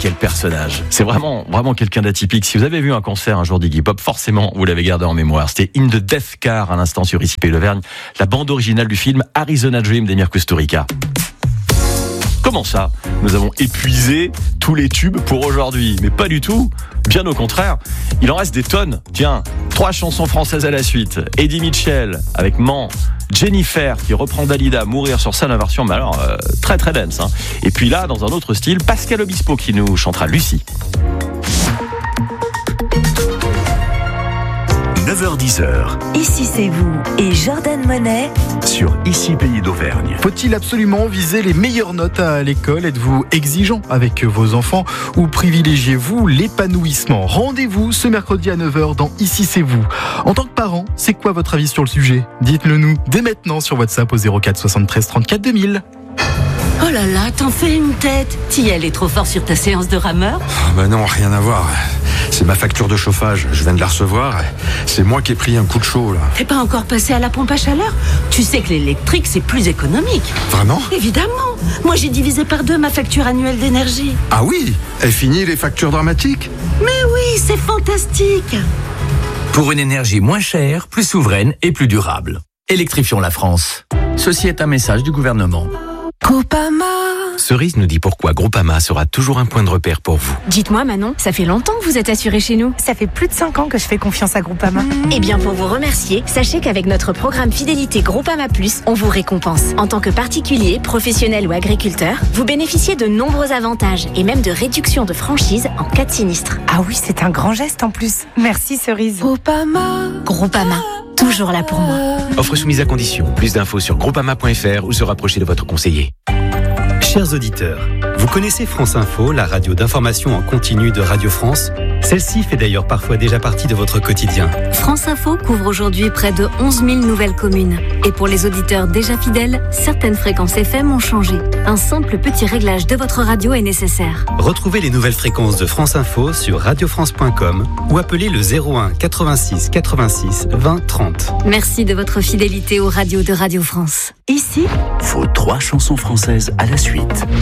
quel personnage. C'est vraiment quelqu'un d'atypique. Si vous avez vu un concert un jour d'Iggy Pop, forcément, vous l'avez gardé en mémoire. C'était In the Death Car, à l'instant sur ICP L'Auvergne, la bande originale du film Arizona Dream d'Emir Kusturica. Comment ça ? Nous avons épuisé tous les tubes pour aujourd'hui. Mais pas du tout. Bien au contraire. Il en reste des tonnes. Tiens, 3 chansons françaises à la suite. Eddie Mitchell avec Man. Jennifer qui reprend Dalida, Mourir sur scène, la version, mais alors très très dense. Hein. Et puis là, dans un autre style, Pascal Obispo qui nous chantera Lucie. 9h-10h. Ici c'est vous et Jordan Monet sur Ici Pays d'Auvergne. Faut-il absolument viser les meilleures notes à l'école ? Êtes-vous exigeant avec vos enfants ou privilégiez-vous l'épanouissement ? Rendez-vous ce mercredi à 9h dans Ici c'est vous. En tant que parent, c'est quoi votre avis sur le sujet ? Dites-le nous dès maintenant sur WhatsApp au 04 73 34 2000. Oh là là, t'en fais une tête. T'y allais trop fort sur ta séance de rameur ? Bah non, rien à voir. C'est ma facture de chauffage, je viens de la recevoir. C'est moi qui ai pris un coup de chaud là. T'es pas encore passé à la pompe à chaleur ? Tu sais que l'électrique c'est plus économique. Vraiment ? Évidemment. Moi j'ai divisé par 2 ma facture annuelle d'énergie. Ah oui ? Et fini les factures dramatiques ? Mais oui, c'est fantastique. Pour une énergie moins chère, plus souveraine et plus durable. Électrifions la France. Ceci est un message du gouvernement. Groupama. Cerise nous dit pourquoi Groupama sera toujours un point de repère pour vous. Dites-moi Manon, ça fait longtemps que vous êtes assuré chez nous. Ça fait plus de 5 ans que je fais confiance à Groupama. Eh bien pour vous remercier, sachez qu'avec notre programme Fidélité Groupama Plus, on vous récompense. En tant que particulier, professionnel ou agriculteur, vous bénéficiez de nombreux avantages et même de réductions de franchise en cas de sinistre. Ah oui, c'est un grand geste en plus. Merci Cerise. Groupama, toujours là pour moi. Offre soumise à condition. Plus d'infos sur groupama.fr ou se rapprocher de votre conseiller. Chers auditeurs, vous connaissez France Info, la radio d'information en continu de Radio France ? Celle-ci fait d'ailleurs parfois déjà partie de votre quotidien. France Info couvre aujourd'hui près de 11 000 nouvelles communes. Et pour les auditeurs déjà fidèles, certaines fréquences FM ont changé. Un simple petit réglage de votre radio est nécessaire. Retrouvez les nouvelles fréquences de France Info sur radiofrance.com ou appelez le 01 86 86 20 30. Merci de votre fidélité aux radios de Radio France. Ici, Vos 3 chansons françaises à la suite.